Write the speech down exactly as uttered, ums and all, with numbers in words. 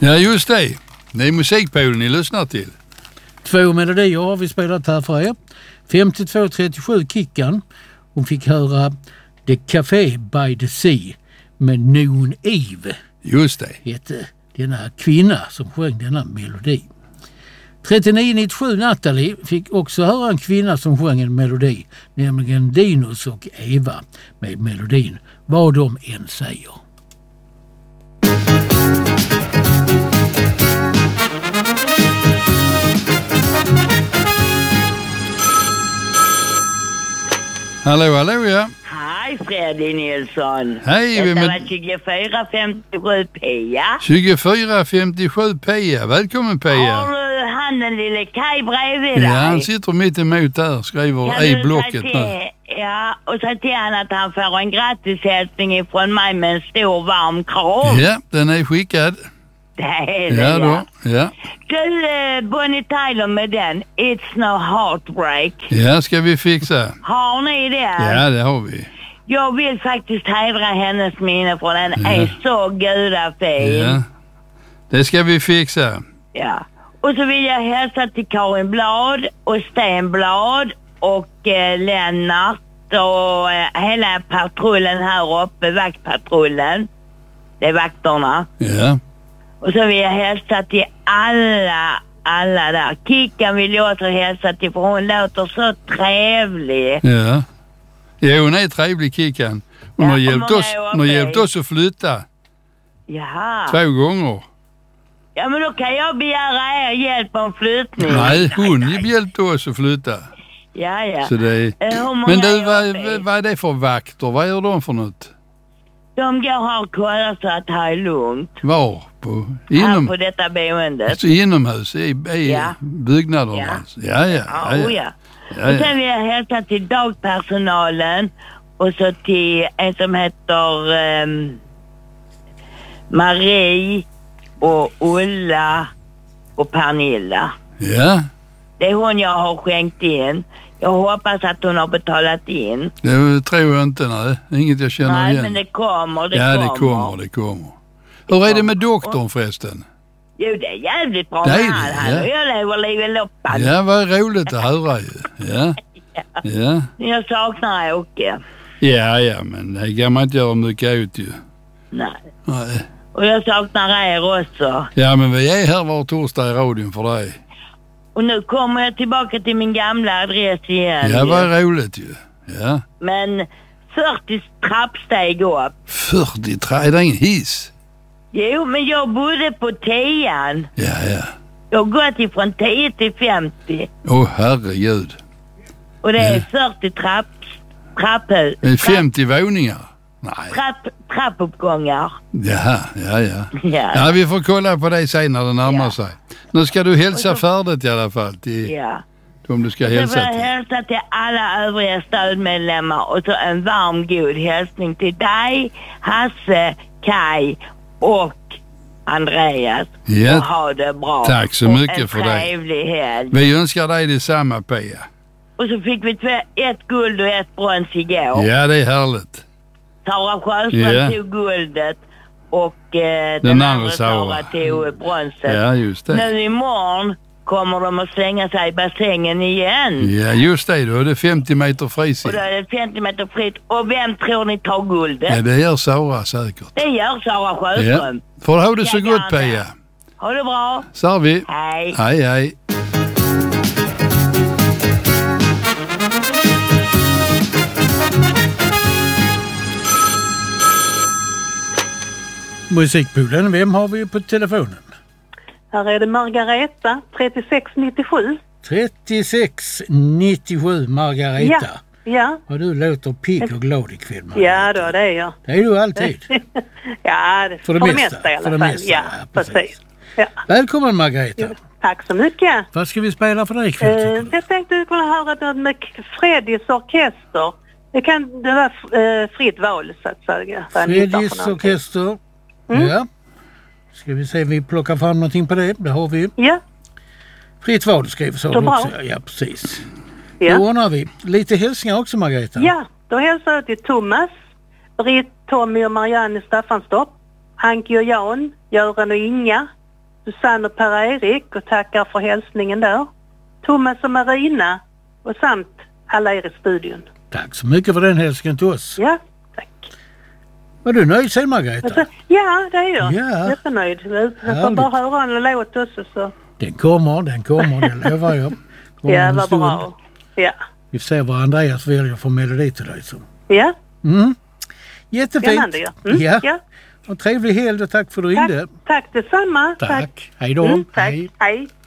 Ja, just det. Det är musikpolen ni lyssnar till. Två melodier har vi spelat här för er. femtiotvå trettiosju Kickan. Hon fick höra The Café by the Sea med Noon Eve. Just det. Hette denna kvinna som sjöng denna melodi. trettionio nittiosju Natalie fick också höra en kvinna som sjöng en melodi, nämligen Dinos och Eva med melodin Vad de än säger. Hallå, hallå, ja. Hej Freddy Nilsson. Hej. Detta med... var tjugofyra femtiosju Pia. tjugofyra femtiosju Pia. Välkommen Pia. Har du han den lille Kaj bredvid dig? Ja, han sitter mitt emot där. Skriver i blocket nu. Ja, och så till han att han får en grattishälsning ifrån mig med en stor varm kram. Ja, den är skickad. Det är det, ja. Då. ja. Du, eh, Bonnie Tyler med den. It's no heartbreak. Ja, ska vi fixa. Har ni det? Ja, det har vi. Jag vill faktiskt hedra hennes minne för den ja. är så gudafin. Ja, det ska vi fixa. Ja, och så vill jag hälsa till Karin Blad och Sten Blad och eh, Lennart och eh, hela patrullen här uppe, vaktpatrullen. Det är vakterna. Ja. Och så vill jag hälsa till alla, alla där. Kickan vill jag också hälsa till för hon låter så trevlig. Ja. Ja, hon är trevlig, Kickan. Hon ja, har hjälpt oss, hon har hjälpt oss att flytta. Jaha. Två gånger. Ja, men då kan jag begära er hjälp om flyttning. Nej, hon hjälpte oss att flytta. Ja, ja. Så det är... Men du, vad, vad är det för vakter? Vad gör de för något? De går här och kollar så att det här är lugnt. Var? På, inom, här på detta boendet. Alltså inomhus, i, i ja. byggnaderna. Ja. Alltså. Ja, ja, ja, ja. Oh, ja. ja. Och sen vill jag hälsa till dagpersonalen och så till en som heter um, Marie och Ulla och Pernilla. Ja. Det är hon jag har skänkt in. Jag hoppas att hon har betalat in. Det tror jag inte, nej. Inget jag känner nej, igen. Nej, men det kommer, det ja, kommer. Ja, det kommer, det kommer. Det Hur är det med doktorn förresten? Jo, det är jävligt bra det med är det, han. Han ja. och jag lever livet loppan. Ja, vad roligt att höra ju. Ja. ja. ja. Jag saknar Åke. Ja, ja, men det kan man inte göra mycket ut ju. Nej. Nej. Och jag saknar er också. Ja, men vi är här var torsdag i radion för dig. Och nu kommer jag tillbaka till min gamla adress igen. Ja, vad roligt ju. Ja. Men fyrtio trappsteg upp. fyrtio trappsteg? Är det ingen hiss? Jo, men jag bodde på tian. Ja, ja. Jag har gått ifrån tio till femtio. Åh, oh, herregud. Och det är ja. fyrtio trapp, trapphus. Det är femtio trapp, våningar? Nej. Trapp, trappuppgångar. Jaha, ja, ja. ja. Ja, vi får kolla på dig sen när det närmar ja. sig. Nu ska du hälsa så, färdigt i alla fall till... Ja. Om du ska och hälsa så till. hälsa till alla övriga stödmedlemmar och så en varm god hälsning till dig, Hasse, Kai och Andreas. Ja. Och ha det bra. Tack så och mycket för det. En trevlig helg. Vi önskar dig detsamma, Pia. Och så fick vi två, ett guld och ett brons igår. Ja, det är härligt. Sara Sjöström ja. tog guldet och eh, den, den andra andra Sara tog bronset. Ja, just det. Nu imorgon kommer de att slänga sig i bassängen igen. Ja, just det. Då är det femtio meter frisim. Och då är det femtio meter fritt. Och vem tror ni tar guldet? Ja, det gör Sara säkert. Det gör Sara Sjöström. Ja. Får du ha det så gott, Pia. Ha det bra. Så vi. Hej. Hej, hej. Musikpoolen, vem har vi på telefonen? Här är det Margareta, trettiosex nittiosju. trettiosex nittiosju, Margareta. Ja, ja. Och du låter pigg och glad ikväll, Margareta. Ja då, det är jag. Det är du alltid. ja, det, för det, för mesta, det mesta i alla för det fall. mesta, ja, ja, precis. precis. Ja. Välkommen, Margareta. Ja, tack så mycket. Vad ska vi spela för dig ikväll, tycker eh, du? Jag tänkte att kunna höra något med Freddys orkester. Det kan det vara eh, fritt val, så att säga. Freddys orkester. Mm. Ja. Ska vi se, vi plockar fram någonting på det. Det har vi. Ja. Fritt val skriver så också. Ja, precis. Ja. Då ordnar vi. Lite hälsningar också, Margareta. Ja, då hälsar jag till Thomas, Britt, Tommy och Marianne i Staffanstorp, Anki och Jan, Göran och Inga, Susanne och Per-Erik och tackar för hälsningen där. Thomas och Marina och samt alla er i studion. Tack så mycket för den hälsningen till oss. Ja, tack. Var du nöjd sen, Margareta? Alltså, ja, det är jag. Ja. Jättenöjd. Jag får Härligt. bara höra en låt också så. Den kommer, den kommer, det lovar jag. Kommer Ja, en vad stund. bra. Ja. Vi får se vad Andreas väljer för melodi till dig. Så. Ja, Mm. Jättefint. spännande ja. Mm, Ja. ja. Och trevlig helg och tack för att du ringde. Tack, tack detsamma. Tack. Hej då. Mm, tack. Hej. Hej.